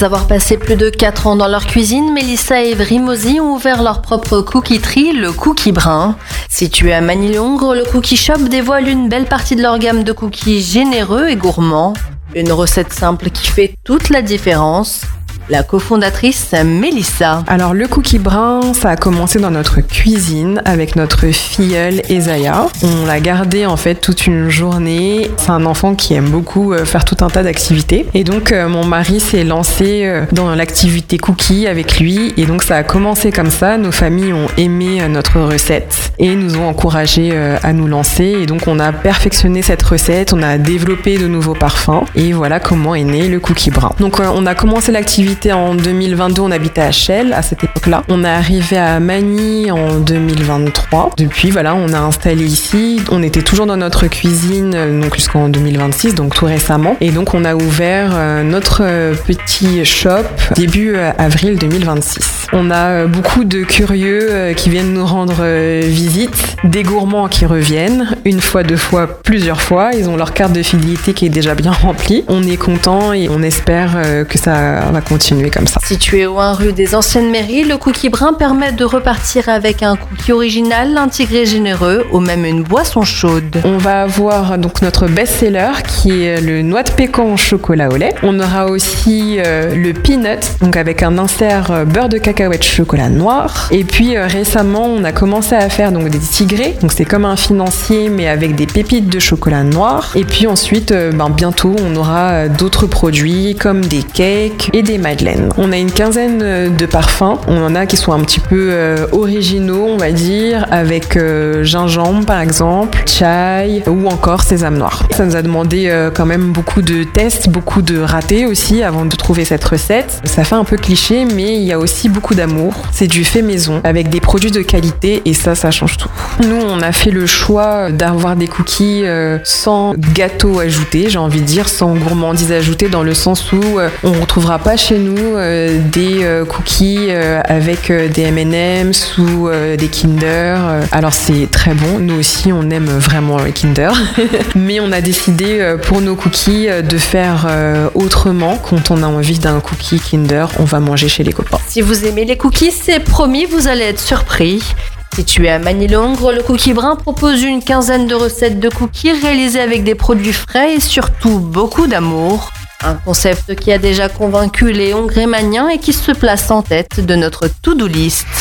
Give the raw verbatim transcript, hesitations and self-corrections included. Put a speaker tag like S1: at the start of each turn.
S1: Avoir passé plus de quatre ans dans leur cuisine, Mélissa et Evry Mozy ont ouvert leur propre cookie-terie, le Cookie Brun. Situé à Magny-Longres, le Cookie Shop dévoile une belle partie de leur gamme de cookies généreux et gourmands. Une recette simple qui fait toute la différence. La cofondatrice Mélissa.
S2: Alors le cookie brun, ça a commencé dans notre cuisine avec notre filleule Ezaya. On l'a gardé en fait toute une journée. C'est un enfant qui aime beaucoup faire tout un tas d'activités. Et donc euh, mon mari s'est lancé euh, dans l'activité cookie avec lui. Et donc ça a commencé comme ça. Nos familles ont aimé euh, notre recette et nous ont encouragés euh, à nous lancer. Et donc on a perfectionné cette recette, on a développé de nouveaux parfums. Et voilà comment est né le cookie brun. Donc euh, on a commencé l'activité en deux mille vingt-deux, on habitait à Chelles à cette époque-là. On est arrivé à Magny en deux mille vingt-trois. Depuis, voilà, on a installé ici. On était toujours dans notre cuisine donc jusqu'en deux mille vingt-six, donc tout récemment. Et donc on a ouvert euh, notre euh, petit shop début euh, avril deux mille vingt-six. On a euh, beaucoup de curieux euh, qui viennent nous rendre euh, visite, des gourmands qui reviennent une fois, deux fois, plusieurs fois. Ils ont leur carte de fidélité qui est déjà bien remplie. On est content et on espère euh, que ça va continuer comme ça.
S1: Situé au un rue des Anciennes Mairies, le Cookie Brun permet de repartir avec un cookie original, intégré généreux, ou même une boisson chaude.
S2: On va avoir donc notre best-seller qui est le noix de pécan au chocolat au lait. On aura aussi euh, le peanut, donc avec un insert euh, beurre de cacahuète chocolat noir. Et puis euh, récemment, on a commencé à faire donc des tigrés, donc c'est comme un financier mais avec des pépites de chocolat noir. Et puis ensuite, euh, ben, bientôt, on aura d'autres produits comme des cakes et des madeleines. On a une quinzaine de parfums. On en a qui sont un petit peu euh, originaux, on va dire, avec euh, gingembre par exemple, chai ou encore sésame noir. Ça nous a demandé euh, quand même beaucoup de tests, beaucoup de ratés aussi avant de trouver cette recette. Ça fait un peu cliché, mais il y a aussi beaucoup d'amour. C'est du fait maison avec des produits de qualité et ça, ça change tout. Nous, on a fait le choix d'avoir des cookies euh, sans gâteau ajouté, j'ai envie de dire, sans gourmandise ajoutée, dans le sens où euh, on ne retrouvera pas chez nous euh, des euh, cookies euh, avec euh, des M and M's ou euh, des Kinder. Alors c'est très bon, nous aussi on aime vraiment les Kinder. Mais on a décidé euh, pour nos cookies euh, de faire euh, autrement. Quand on a envie d'un cookie Kinder, on va manger chez les copains.
S1: Si vous aimez les cookies, c'est promis, vous allez être surpris. Situé à Magny-Longres, le Cookie Brun propose une quinzaine de recettes de cookies réalisées avec des produits frais et surtout beaucoup d'amour. Un concept qui a déjà convaincu les Hongrémaniens et qui se place en tête de notre to-do list.